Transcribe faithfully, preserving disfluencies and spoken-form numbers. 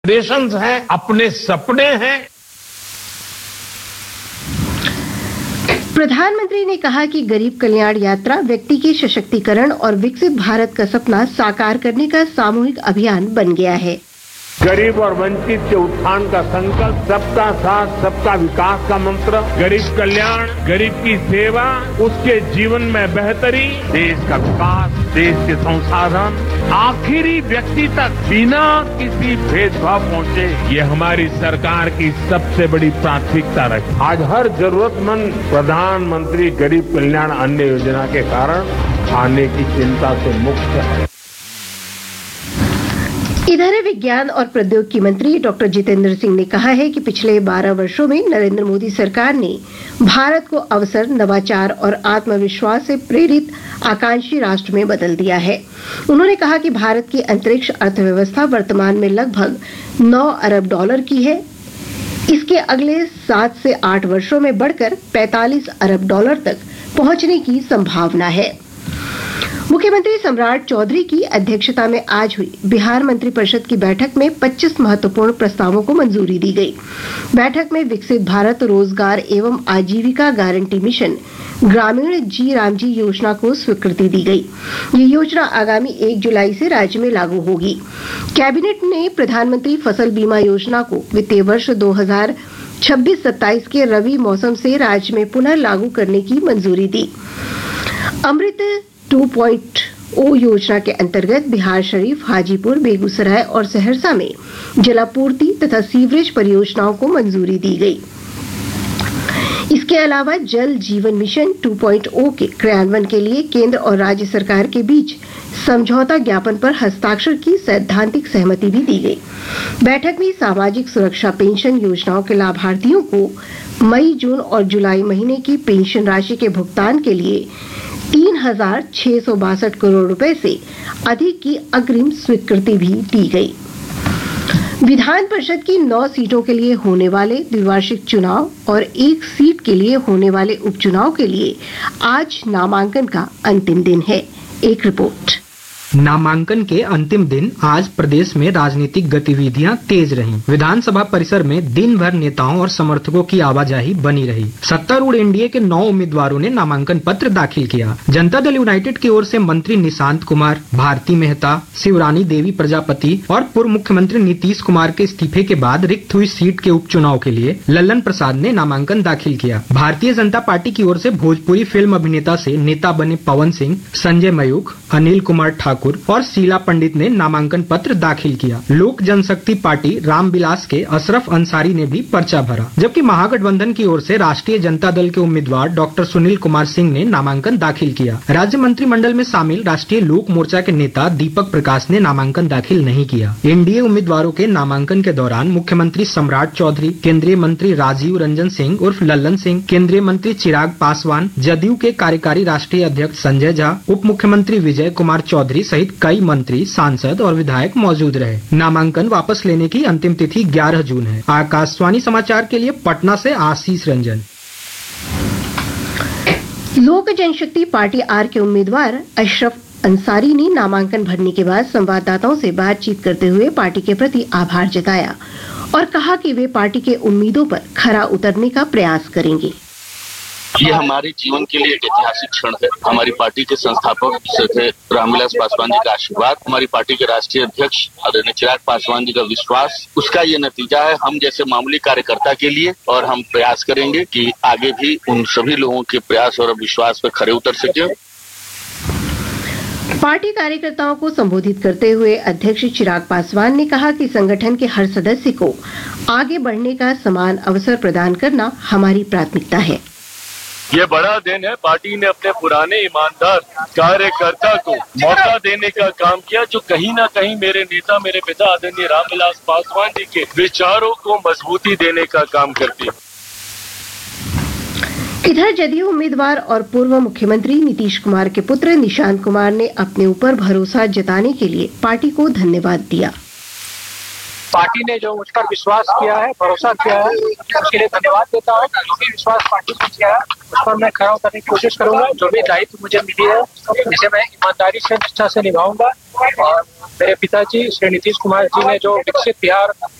Aspirations हैं, अपने सपने हैं। प्रधानमंत्री ने कहा कि गरीब कल्याण यात्रा व्यक्ति के सशक्तिकरण और विकसित भारत का सपना साकार करने का सामूहिक अभियान बन गया है। गरीब और वंचित के उत्थान का संकल्प, सबका साथ सबका विकास का मंत्र, गरीब कल्याण, गरीब की सेवा, उसके जीवन में बेहतरी, देश का विकास, देश के संसाधन आखिरी व्यक्ति तक बिना किसी भेदभाव पहुंचे, ये हमारी सरकार की सबसे बड़ी प्राथमिकता रही। आज हर जरूरतमंद प्रधानमंत्री गरीब कल्याण अन्न योजना के कारण खाने की चिंता से मुक्त है। इधर विज्ञान और प्रौद्योगिकी मंत्री डॉक्टर जितेंद्र सिंह ने कहा है कि पिछले बारह वर्षों में नरेंद्र मोदी सरकार ने भारत को अवसर, नवाचार और आत्मविश्वास से प्रेरित आकांक्षी राष्ट्र में बदल दिया है। उन्होंने कहा कि भारत की अंतरिक्ष अर्थव्यवस्था वर्तमान में लगभग नौ अरब डॉलर की है। इसके अगले सात से आठ वर्षों में बढ़कर पैंतालीस अरब डॉलर तक पहुंचने की संभावना है। मुख्यमंत्री सम्राट चौधरी की अध्यक्षता में आज हुई बिहार मंत्रिपरिषद की बैठक में पच्चीस महत्वपूर्ण प्रस्तावों को मंजूरी दी गई। बैठक में विकसित भारत रोजगार एवं आजीविका गारंटी मिशन ग्रामीण जी रामजी योजना को स्वीकृति दी गई। ये योजना आगामी एक जुलाई से राज्य में लागू होगी। कैबिनेट ने प्रधानमंत्री फसल बीमा योजना को वित्तीय वर्ष दो हजार छब्बीस सत्ताईस के रबी मौसम से राज्य में पुनः लागू करने की मंजूरी दी। अमृत टू पॉइंट ओ योजना के अंतर्गत बिहार शरीफ, हाजीपुर, बेगूसराय और सहरसा में जलापूर्ति तथा सीवरेज परियोजनाओं को मंजूरी दी गई। इसके अलावा जल जीवन मिशन टू पॉइंट ओ के क्रियान्वयन के लिए केंद्र और राज्य सरकार के बीच समझौता ज्ञापन पर हस्ताक्षर की सैद्धांतिक सहमति भी दी गई। बैठक में सामाजिक सुरक्षा पेंशन योजनाओं के लाभार्थियों को मई, जून और जुलाई महीने की पेंशन राशि के भुगतान के लिए तीन हजार छह सौ बासठ करोड़ रुपए से अधिक की अग्रिम स्वीकृति भी दी गई। विधान परिषद की नौ सीटों के लिए होने वाले द्विवार्षिक चुनाव और एक सीट के लिए होने वाले उपचुनाव के लिए आज नामांकन का अंतिम दिन है। एक रिपोर्ट। नामांकन के अंतिम दिन आज प्रदेश में राजनीतिक गतिविधियां तेज रहीं। विधानसभा परिसर में दिन भर नेताओं और समर्थकों की आवाजाही बनी रही। सत्तारूढ़ एनडीए के नौ उम्मीदवारों ने नामांकन पत्र दाखिल किया। जनता दल यूनाइटेड की ओर से मंत्री निशांत कुमार, भारती मेहता, शिवरानी देवी प्रजापति और पूर्व मुख्यमंत्री नीतीश कुमार के इस्तीफे के बाद रिक्त हुई सीट के उपचुनाव के लिए लल्लन प्रसाद ने नामांकन दाखिल किया। भारतीय जनता पार्टी की ओर से भोजपुरी फिल्म अभिनेता से नेता बने पवन सिंह, संजय मयूख, अनिल कुमार ठाकुर और शीला पंडित ने नामांकन पत्र दाखिल किया। लोक जनशक्ति पार्टी रामविलास के अशरफ अंसारी ने भी पर्चा भरा, जबकि महागठबंधन की ओर से राष्ट्रीय जनता दल के उम्मीदवार डॉक्टर सुनील कुमार सिंह ने नामांकन दाखिल किया। राज्य मंत्रिमंडल में शामिल राष्ट्रीय लोक मोर्चा के नेता दीपक प्रकाश ने नामांकन दाखिल नहीं किया। एनडीए उम्मीदवारों के नामांकन के दौरान मुख्यमंत्री सम्राट चौधरी, केंद्रीय मंत्री राजीव रंजन सिंह उर्फ लल्लन सिंह, केंद्रीय मंत्री चिराग पासवान, जदयू के कार्यकारी राष्ट्रीय अध्यक्ष संजय झा, उप मुख्यमंत्री विजय कुमार चौधरी सहित कई मंत्री, सांसद और विधायक मौजूद रहे। नामांकन वापस लेने की अंतिम तिथि ग्यारह जून है। आकाशवाणी समाचार के लिए पटना से आशीष रंजन। लोक जनशक्ति पार्टी आर के उम्मीदवार अशरफ अंसारी ने नामांकन भरने के बाद संवाददाताओं से बातचीत करते हुए पार्टी के प्रति आभार जताया और कहा कि वे पार्टी के उम्मीदों पर खरा उतरने का प्रयास करेंगे। ये हमारे जीवन के लिए एक ऐतिहासिक क्षण है। हमारी पार्टी के संस्थापक थे रामविलास पासवान जी का आशीर्वाद, हमारी पार्टी के राष्ट्रीय अध्यक्ष आदरणीय चिराग पासवान जी का विश्वास, उसका ये नतीजा है हम जैसे मामूली कार्यकर्ता के लिए। और हम प्रयास करेंगे कि आगे भी उन सभी लोगों के प्रयास और विश्वास पर खरे उतर सके। पार्टी कार्यकर्ताओं को संबोधित करते हुए अध्यक्ष चिराग पासवान ने कहा कि संगठन के हर सदस्य को आगे बढ़ने का समान अवसर प्रदान करना हमारी प्राथमिकता है। ये बड़ा दिन है। पार्टी ने अपने पुराने ईमानदार कार्यकर्ता को मौका देने का काम किया, जो कहीं ना कहीं मेरे नेता, मेरे पिता आदरणीय रामविलास पासवान जी के विचारों को मजबूती देने का काम करती है। इधर जदयू उम्मीदवार और पूर्व मुख्यमंत्री नीतीश कुमार के पुत्र निशांत कुमार ने अपने ऊपर भरोसा जताने के लिए पार्टी को धन्यवाद दिया। पार्टी ने जो मुझ पर विश्वास किया है, भरोसा किया है, उसके लिए धन्यवाद देता हूँ। जो भी विश्वास पार्टी ने किया है उस पर मैं खरा उतरने की कोशिश करूंगा। जो भी दायित्व मुझे मिली है, इसे मैं ईमानदारी से, निष्ठा से निभाऊंगा और मेरे पिताजी श्री नीतीश कुमार जी ने जो विकसित बिहार